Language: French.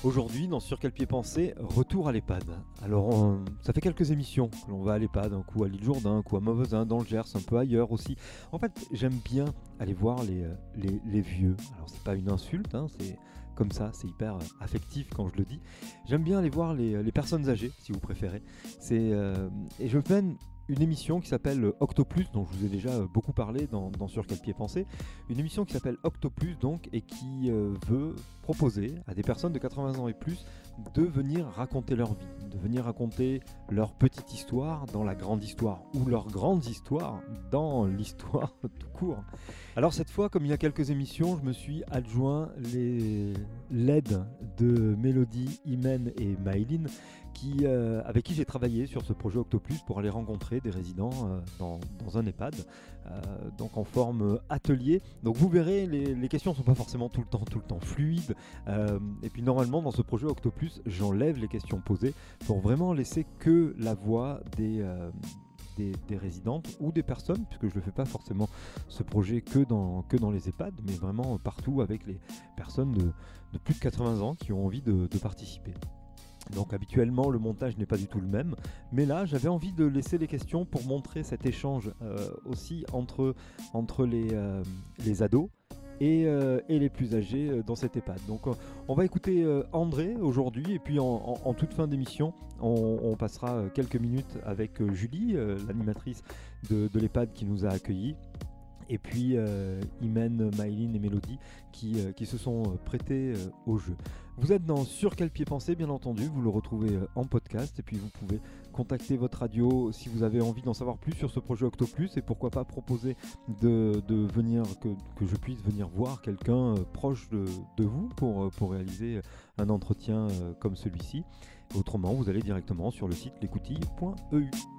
Aujourd'hui, dans Sur quel pied penser, retour à l'EHPAD. Alors, ça fait quelques émissions que l'on va à l'EHPAD, un coup à l'île Jourdain, un coup à Mauvesin, dans le Gers, un peu ailleurs aussi. En fait, j'aime bien aller voir les vieux. Alors, c'est pas une insulte, hein, c'est comme ça, c'est hyper affectif quand je le dis. J'aime bien aller voir les personnes âgées, si vous préférez. Et je mène une émission qui s'appelle Octoplus, dont je vous ai déjà beaucoup parlé dans Sur quel pied penser. Une émission qui s'appelle Octoplus donc, et qui veut proposer à des personnes de 80 ans et plus de venir raconter leur vie, de venir raconter leur petite histoire dans la grande histoire, ou leur grande histoire dans l'histoire tout court. Alors cette fois, comme il y a quelques émissions, je me suis adjoint l'aide de Mélodie, Imen et Maëline, avec qui j'ai travaillé sur ce projet Octoplus pour aller rencontrer des résidents dans un EHPAD, donc en forme atelier. Donc vous verrez, les questions ne sont pas forcément tout le temps fluides. Et puis normalement dans ce projet Octoplus, j'enlève les questions posées pour vraiment laisser que la voix des résidentes ou des personnes, puisque je ne fais pas forcément ce projet que dans les EHPAD, mais vraiment partout avec les personnes de plus de 80 ans qui ont envie de participer. Donc habituellement le montage n'est pas du tout le même, mais là j'avais envie de laisser les questions pour montrer cet échange aussi entre les ados et les plus âgés dans cet EHPAD. Donc on va écouter André aujourd'hui, et puis en toute fin d'émission on passera quelques minutes avec Julie, l'animatrice de l'EHPAD qui nous a accueillis. Et puis Imen, Maëline et Mélodie qui se sont prêtés au jeu. Vous êtes dans Sur quel pied penser, bien entendu, vous le retrouvez en podcast, et puis vous pouvez contacter votre radio si vous avez envie d'en savoir plus sur ce projet Octoplus, et pourquoi pas proposer de venir, que je puisse venir voir quelqu'un proche de vous pour réaliser un entretien comme celui-ci. Autrement, vous allez directement sur le site lescoutilles.eu.